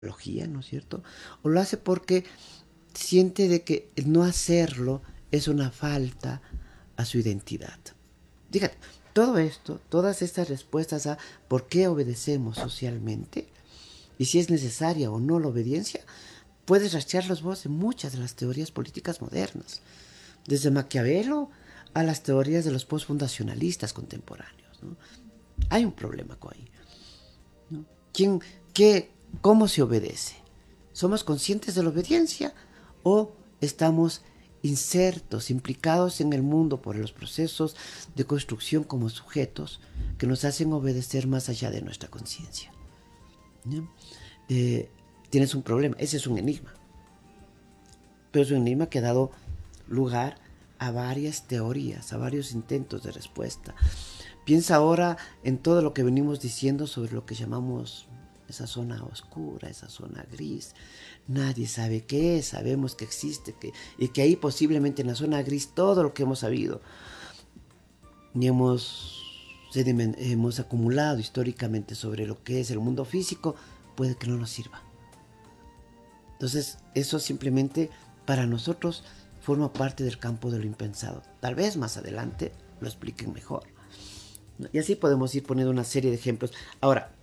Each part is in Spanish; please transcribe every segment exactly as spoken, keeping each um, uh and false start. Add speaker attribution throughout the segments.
Speaker 1: ideología, ¿no es cierto? O lo hace porque siente de que no hacerlo es una falta a su identidad. Fíjate, todo esto, todas estas respuestas a por qué obedecemos socialmente y si es necesaria o no la obediencia, puedes rastrearlos vos en muchas de las teorías políticas modernas, desde Maquiavelo a las teorías de los postfundacionalistas contemporáneos, ¿no? Hay un problema con ahí, ¿no? ¿Quién, qué, ¿Cómo se obedece? ¿Somos conscientes de la obediencia o estamos insertos, implicados en el mundo por los procesos de construcción como sujetos que nos hacen obedecer más allá de nuestra conciencia? ¿No? Eh, tienes un problema, ese es un enigma. Pero es un enigma que ha dado lugar a varias teorías, a varios intentos de respuesta. Piensa ahora en todo lo que venimos diciendo sobre lo que llamamos esa zona oscura, esa zona gris. Nadie sabe qué es, sabemos que existe, que, y que ahí posiblemente en la zona gris todo lo que hemos sabido y hemos, hemos acumulado históricamente sobre lo que es el mundo físico, puede que no nos sirva. Entonces, eso simplemente para nosotros forma parte del campo de lo impensado. Tal vez más adelante lo expliquen mejor. Y así podemos ir poniendo una serie de ejemplos. Ahora,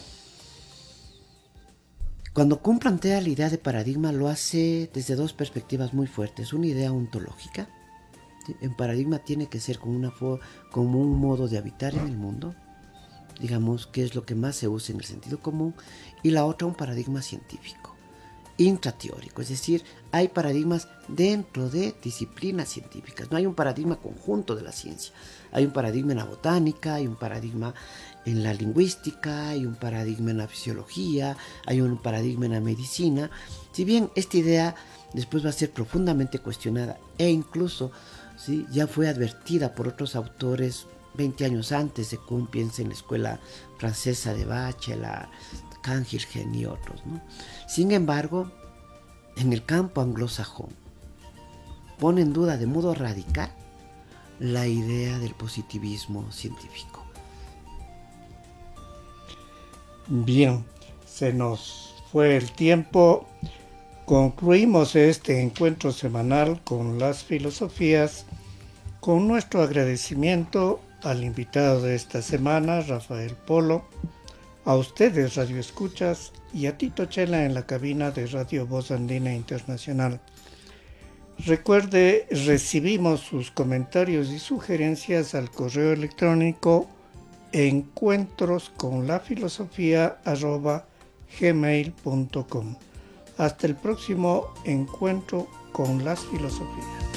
Speaker 1: cuando Kuhn plantea la idea de paradigma, lo hace desde dos perspectivas muy fuertes. Una idea ontológica. En paradigma tiene que ser como, una como un modo de habitar en el mundo. Digamos, que es lo que más se usa en el sentido común. Y la otra, un paradigma científico, intrateórico, es decir, hay paradigmas dentro de disciplinas científicas, no hay un paradigma conjunto de la ciencia, hay un paradigma en la botánica, hay un paradigma en la lingüística, hay un paradigma en la fisiología, hay un paradigma en la medicina, si bien esta idea después va a ser profundamente cuestionada e incluso ¿sí? ya fue advertida por otros autores veinte años antes de Kuhn, piensa en la escuela francesa de Bachelard, Cangigen y otros, ¿no? Sin embargo, en el campo anglosajón pone en duda de modo radical la idea del positivismo científico.
Speaker 2: Bien, se nos fue el tiempo. Concluimos este encuentro semanal con las filosofías con nuestro agradecimiento al invitado de esta semana, Rafael Polo, a ustedes, Radio Escuchas, y a Tito Chela en la cabina de Radio Voz Andina Internacional. Recuerde, recibimos sus comentarios y sugerencias al correo electrónico encuentrosconlafilosofía arroba gmail punto com. Hasta el próximo encuentro con las filosofías.